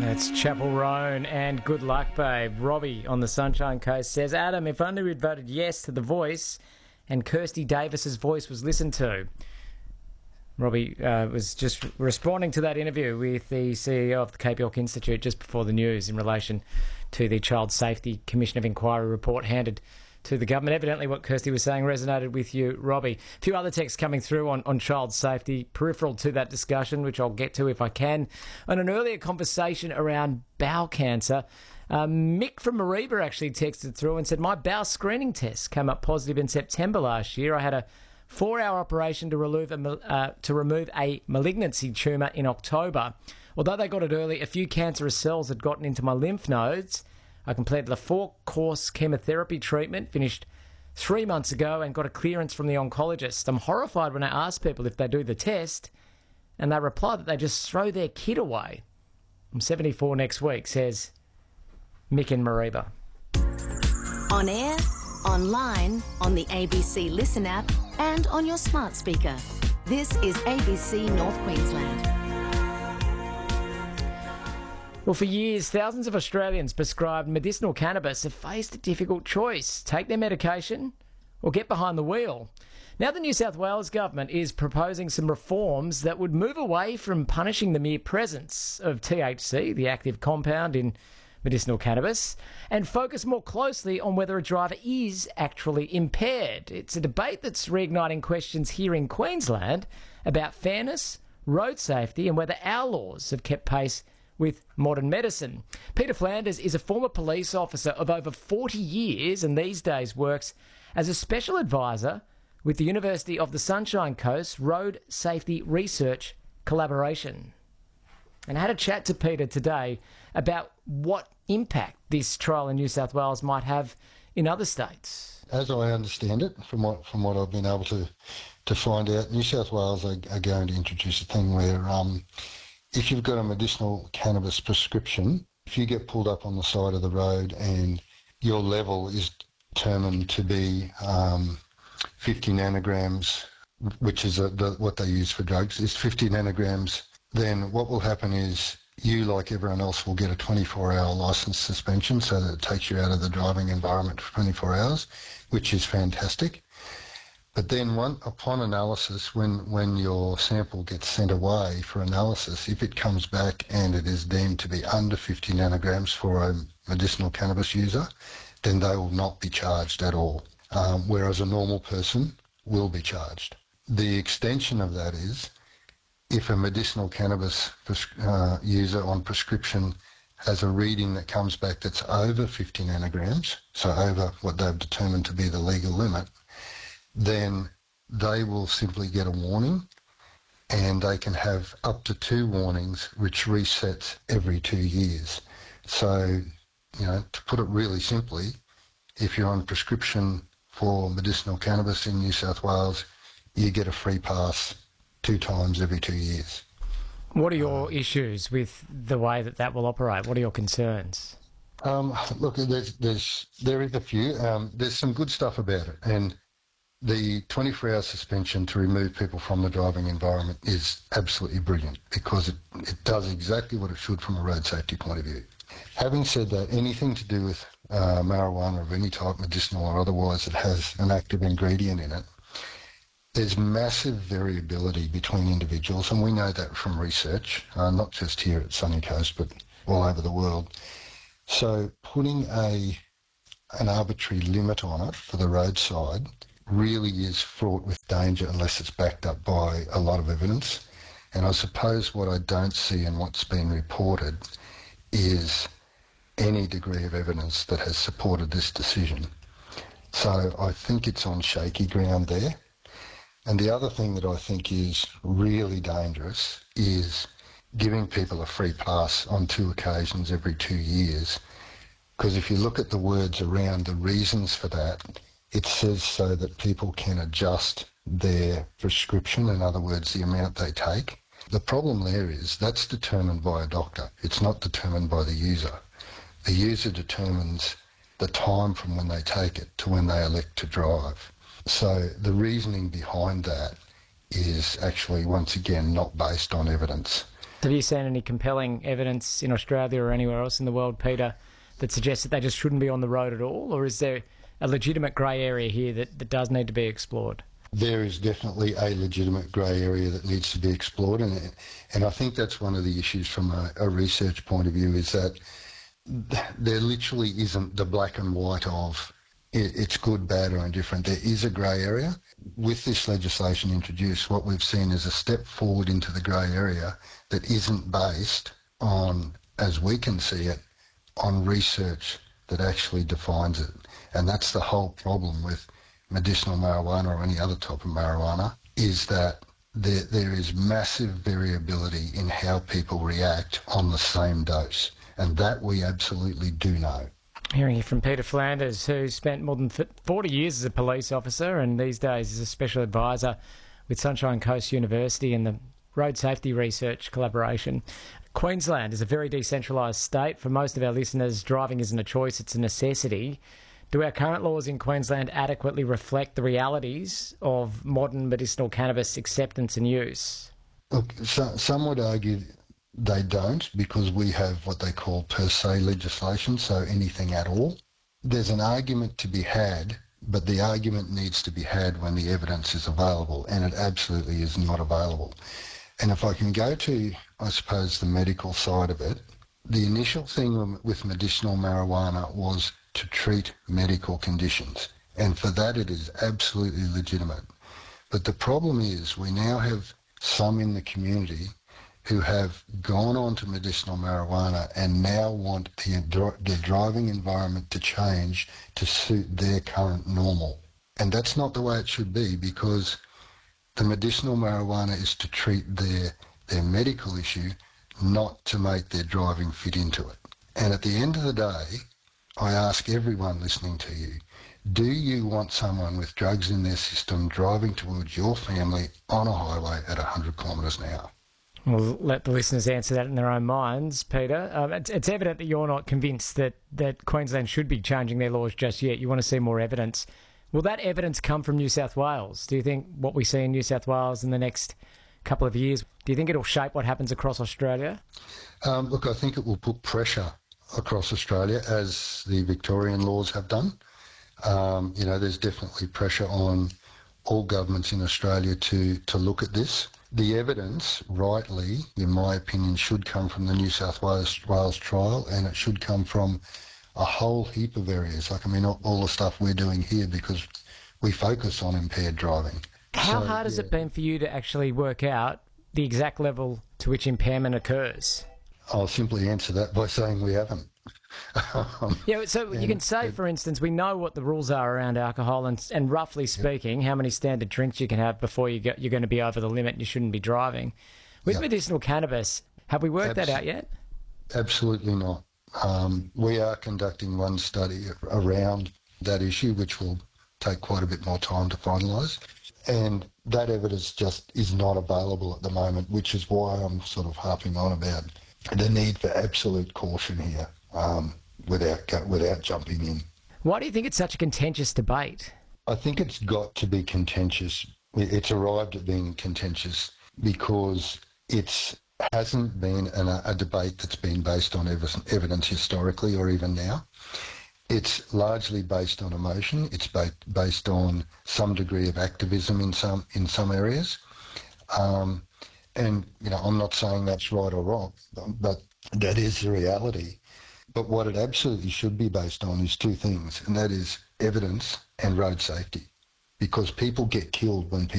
That's Chapel Roan and Good Luck Babe. Robbie on the Sunshine Coast says, Adam, if only we'd voted yes to The Voice and Kirsty Davis's voice was listened to. Robbie was just responding to that interview with the CEO of the Cape York Institute just before the news in relation to the Child Safety Commission of Inquiry report handed to the government. Evidently what Kirsty was saying resonated with you, Robbie. A few other texts coming through on child safety, peripheral to that discussion, which I'll get to if I can. On an earlier conversation around bowel cancer, Mick from Mareeba actually texted through and said, my bowel screening test came up positive in September last year. I had a 4-hour operation to remove a malignancy tumour in October. Although they got it early, a few cancerous cells had gotten into my lymph nodes. I completed the 4-course chemotherapy treatment, finished 3 months ago, and got a clearance from the oncologist. I'm horrified when I ask people if they do the test, and they reply that they just throw their kid away. I'm 74 next week, says Mick in Mareeba. On air, online, on the ABC Listen app, and on your smart speaker. This is ABC North Queensland. Well, for years, thousands of Australians prescribed medicinal cannabis have faced a difficult choice: take their medication or get behind the wheel. Now the New South Wales government is proposing some reforms that would move away from punishing the mere presence of THC, the active compound in medicinal cannabis, and focus more closely on whether a driver is actually impaired. It's a debate that's reigniting questions here in Queensland about fairness, road safety, and whether our laws have kept pace with modern medicine. Peter Flanders is a former police officer of over 40 years and these days works as a special advisor with the University of the Sunshine Coast Road Safety Research Collaboration. And I had a chat to Peter today about what impact this trial in New South Wales might have in other states. As I understand it, from what I've been able to find out, New South Wales are going to introduce a thing where if you've got a medicinal cannabis prescription, if you get pulled up on the side of the road and your level is determined to be 50 nanograms, which is what they use for drugs, is 50 nanograms, then what will happen is you, like everyone else, will get a 24-hour licence suspension so that it takes you out of the driving environment for 24 hours, which is fantastic. But then upon analysis, when your sample gets sent away for analysis, if it comes back and it is deemed to be under 50 nanograms for a medicinal cannabis user, then they will not be charged at all, whereas a normal person will be charged. The extension of that is if a medicinal cannabis user on prescription has a reading that comes back that's over 50 nanograms, so over what they've determined to be the legal limit, then they will simply get a warning, and they can have up to 2 warnings, which resets every 2 years. So, to put it really simply, if you're on prescription for medicinal cannabis in New South Wales, you get a free pass 2 times every 2 years. What are your issues with the way that will operate? What are your concerns? Look, there is a few. There's some good stuff about it, and the 24-hour suspension to remove people from the driving environment is absolutely brilliant because it does exactly what it should from a road safety point of view. Having said that, anything to do with marijuana of any type, medicinal or otherwise, that has an active ingredient in it, there's massive variability between individuals, and we know that from research, not just here at Sunny Coast, but all over the world. So putting an arbitrary limit on it for the roadside really is fraught with danger unless it's backed up by a lot of evidence. And I suppose what I don't see in what's been reported is any degree of evidence that has supported this decision. So I think it's on shaky ground there. And the other thing that I think is really dangerous is giving people a free pass on 2 occasions every 2 years. Because if you look at the words around the reasons for that, it says so that people can adjust their prescription, in other words, the amount they take. The problem there is that's determined by a doctor. It's not determined by the user. The user determines the time from when they take it to when they elect to drive. So the reasoning behind that is actually, once again, not based on evidence. Have you seen any compelling evidence in Australia or anywhere else in the world, Peter, that suggests that they just shouldn't be on the road at all? Or is there a legitimate grey area here that does need to be explored? There is definitely a legitimate grey area that needs to be explored, and I think that's one of the issues from a research point of view, is that there literally isn't the black and white of it's good, bad or indifferent. There is a grey area. With this legislation introduced, what we've seen is a step forward into the grey area that isn't based on, as we can see it, on research that actually defines it. And that's the whole problem with medicinal marijuana or any other type of marijuana, is that there is massive variability in how people react on the same dose. And that we absolutely do know. Hearing you from Peter Flanders, who spent more than 40 years as a police officer and these days is a special advisor with Sunshine Coast University and the Road Safety Research Collaboration. Queensland is a very decentralised state. For most of our listeners, driving isn't a choice, it's a necessity. Do our current laws in Queensland adequately reflect the realities of modern medicinal cannabis acceptance and use? Look, some would argue they don't, because we have what they call per se legislation, so anything at all. There's an argument to be had, but the argument needs to be had when the evidence is available, and it absolutely is not available. And if I can go to, I suppose, the medical side of it, the initial thing with medicinal marijuana was to treat medical conditions, and for that it is absolutely legitimate. But the problem is we now have some in the community who have gone on to medicinal marijuana and now want the driving environment to change to suit their current normal. And that's not the way it should be, because the medicinal marijuana is to treat their medical issue, not to make their driving fit into it. And at the end of the day, I ask everyone listening to you, do you want someone with drugs in their system driving towards your family on a highway at 100 kilometres an hour? We'll let the listeners answer that in their own minds, Peter. It's evident that you're not convinced that Queensland should be changing their laws just yet. You want to see more evidence. Will that evidence come from New South Wales? Do you think what we see in New South Wales in the next couple of years, do you think it'll shape what happens across Australia? Look, I think it will put pressure across Australia, as the Victorian laws have done. There's definitely pressure on all governments in Australia to look at this. The evidence, rightly, in my opinion, should come from the New South Wales trial, and it should come from a whole heap of areas. All the stuff we're doing here, because we focus on impaired driving. How hard has it been for you to actually work out the exact level to which impairment occurs? I'll simply answer that by saying we haven't. So you can say, for instance, we know what the rules are around alcohol, and roughly speaking, how many standard drinks you can have before you're going to be over the limit and you shouldn't be driving. With medicinal cannabis, have we worked that out yet? Absolutely not. We are conducting one study around that issue, which will take quite a bit more time to finalise. And that evidence just is not available at the moment, which is why I'm sort of harping on about the need for absolute caution here, without jumping in. Why do you think it's such a contentious debate? I think it's got to be contentious. It's arrived at being contentious because it hasn't been a debate that's been based on evidence historically or even now. It's largely based on emotion. It's based on some degree of activism in some areas. And I'm not saying that's right or wrong, but that is the reality. But what it absolutely should be based on is two things, and that is evidence and road safety, because people get killed when people